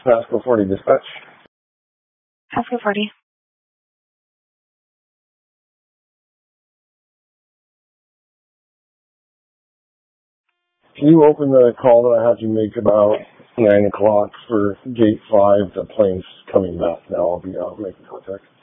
Pasco 40 dispatch. Pasco 40. Can you open the call that I had you make about 9 o'clock for gate 5? The plane's coming back now. I'll be making contact.